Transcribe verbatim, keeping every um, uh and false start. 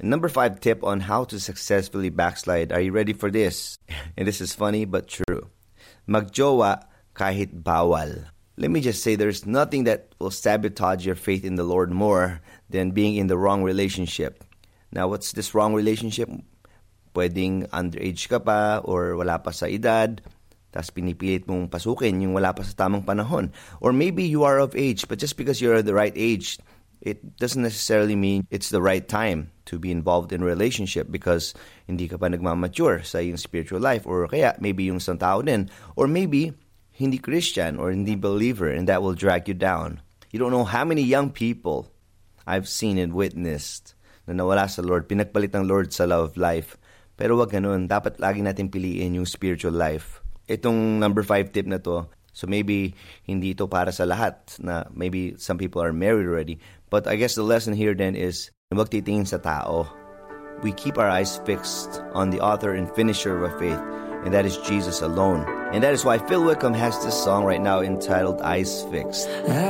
And number five tip on how to successfully backslide. Are you ready for this? And this is funny but true. Magjowa kahit bawal. Let me just say there's nothing that will sabotage your faith in the Lord more than being in the wrong relationship. Now, what's this wrong relationship? Pwedeng underage ka pa or wala pa sa edad, tapos pinipilit mong pasukin yung wala pa sa tamang panahon. Or maybe you are of age, but just because you're at the right age, it doesn't necessarily mean it's the right time to be involved in a relationship because hindi ka pa nagmamature sa iyong spiritual life. Or kaya, maybe yung isang tao din. Or maybe, hindi Christian or hindi believer, and that will drag you down. You don't know how many young people I've seen and witnessed na nawala sa Lord, pinagpalit ng Lord sa love life. Pero wag ganun, dapat lagi natin piliin yung spiritual life. Itong number five tip na to, so maybe hindi ito para sa lahat, na maybe some people are married already. But I guess the lesson here then is, wag titingin sa tao. We keep our eyes fixed on the author and finisher of our faith, and that is Jesus alone. And that is why Phil Wickham has this song right now entitled Eyes Fixed.